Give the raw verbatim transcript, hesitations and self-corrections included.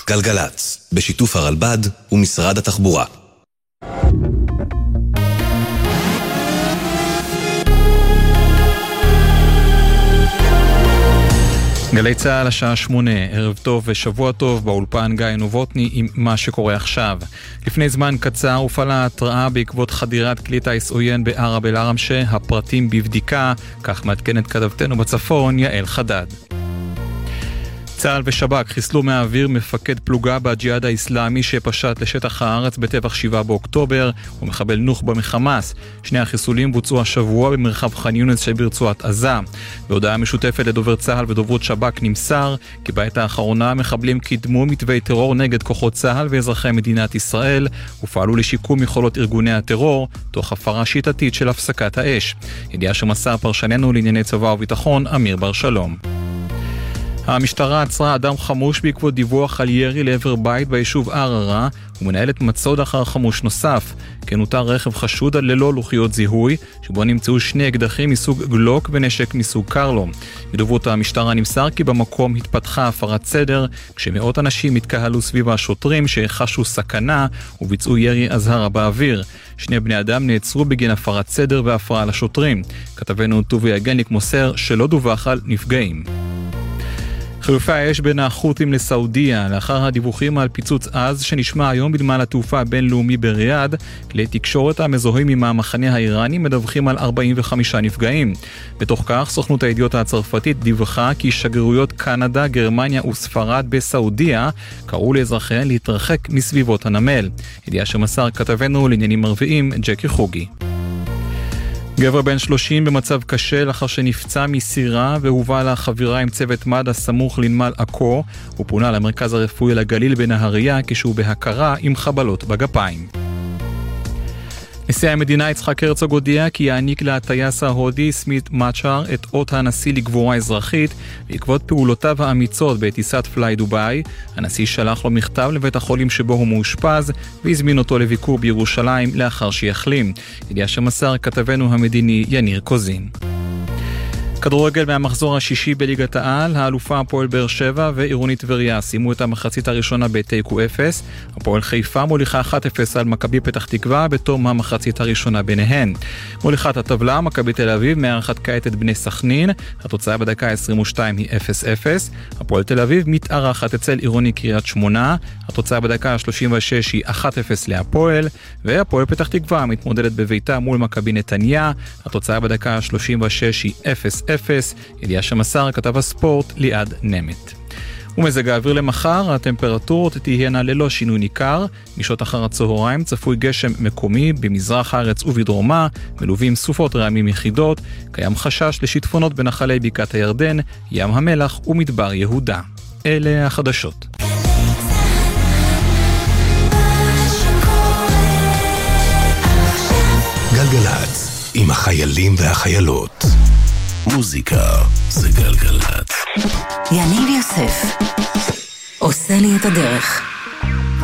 גלגלץ, בשיתוף הרלב"ד ומשרד התחבורה. גלי צהל השעה שמונה, ערב טוב ושבוע טוב, באולפן גיא נובוטני עם מה שקורה עכשיו. לפני זמן קצר הופעלה התראה בעקבות חדירת כלי טיס עוין בערב אל-ערמשה, הפרטים בבדיקה, כך מעדכנת כתבתנו בצפון יעל חדד. צה"ל ושב"כ חיסלו מהאוויר מפקד פלוגה בג'יהאד האסלאמי שפשט לשטח הארץ בטבח שבעה באוקטובר ומחבל נוח'בה מחמאס. שני החיסולים בוצעו השבוע במרחב ח'אן יונס שברצועת עזה. בהודעה משותפת לדובר צה"ל ודוברות שב"כ נמסר כי בעת האחרונה מחבלים קידמו מתווי טרור נגד כוחות צה"ל ואזרחי מדינת ישראל ופעלו לשיקום יכולות ארגוני הטרור תוך הפרה שיטתית של הפסקת האש. ידיעה שמסר פרשננו לענייני צבא וביטחון אמיר בר שלום. המשטרה עצרה אדם חמוש בעקבות דיווח על ירי לעבר בית ביישוב ערערה ומנהלת מצוד אחר חמוש נוסף. כן נותר רכב חשוד ללא לוחיות זיהוי שבו נמצאו שני אקדחים מסוג גלוק ונשק מסוג קרלו. מדוברות המשטרה נמסר כי במקום התפתחה הפרת סדר כשמאות אנשים התקהלו סביב השוטרים שחשו סכנה וביצעו ירי אזהרה באוויר. שני בני אדם נעצרו בגין הפרת סדר והפרעה לשוטרים. כתבנו טובי הגניק מוסר שלא דווח על נפגעים. חילופי האש בין החות'ים לסעודיה, לאחר הדיווחים על פיצוץ עז שנשמע היום בנמל התעופה הבינלאומי בריאד, כלי תקשורת המזוהים עם המחנה האיראני מדווחים על ארבעים וחמישה נפגעים. בתוך כך, סוכנות הידיעות הצרפתית דיווחה כי שגרירויות קנדה, גרמניה וספרד בסעודיה קראו לאזרחיהן להתרחק מסביבות הנמל. ידיעה שמסר כתבנו לעניינים ערביים ג'קי חוגי. גבר בן שלושים במצב קשה לאחר שנפצע מסירה והובא לחבירה עם צוות מד"א סמוך לנמל עכו. הוא פונה למרכז הרפואי לגליל בנהריה כשהוא בהכרה עם חבלות בגפיים. נשיא המדינה יצחק הרצוג הודיע כי יעניק לטייס ההודי סמית מאצ'ר את אות הנשיא לגבורה אזרחית בעקבות פעולותיו האמיצות בטיסת פליי דוביי. הנשיא שלח לו מכתב לבית החולים שבו הוא מאושפז והזמין אותו לביקור בירושלים לאחר שיחלים. ידיעה שמסר כתבנו המדיני יניר קוזין. כדורגל מהמחזור השישי בליגת העל, האלופה הפועל באר שבע ועירונית טבריה סיימו את המחצית הראשונה בתיקו אפס. הפועל חיפה מוליכה אחת אפס על מכבי פתח תקווה בתום המחצית הראשונה ביניהן. מוליכת הטבלה, מכבי תל אביב מארחת כעת את בני סכנין, התוצאה בדקה עשרים ושתיים היא אפס אפס. הפועל תל אביב מתארחת אצל עירוני קריית שמונה, התוצאה בדקה שלושים ושש היא אחת אפס להפועל, והפועל פתח תקווה מתמודדת בביתה מול מכבי נתניה, התוצאה בדקה שלושים ושש היא אפס אפס. ידיעה שמסר כתב הספורט ליעד נמת. ומזג האוויר למחר, הטמפרטורות תהיינה ללא שינוי ניכר. משעות אחר הצהריים צפוי גשם מקומי במזרח הארץ ובדרומה, מלווים סופות רעמים יחידות. קיים חשש לשיטפונות בנחלי בקעת הירדן, ים המלח ומדבר יהודה. אלה החדשות. גלגלץ, עם החיילים והחיילות. מוזיקה זה גלגלץ. יניב יוסף עושה לי את הדרך.